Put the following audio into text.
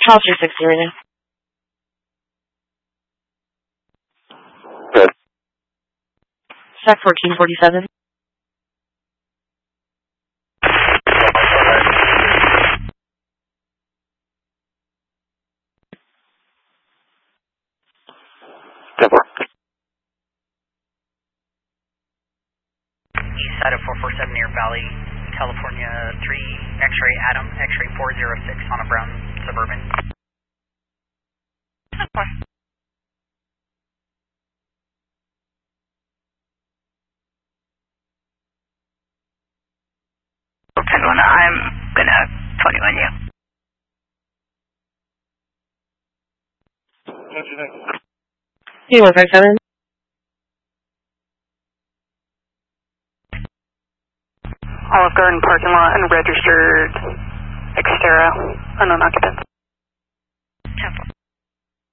Call 360 right now. Good. Sec 1447. East side of 447 near Valley, California 3, X-ray Adam, X-ray 406 on a brown Suburban. I'm gonna 21 you. P157. Olive Garden parking lot, unregistered Xterra, unknown occupants.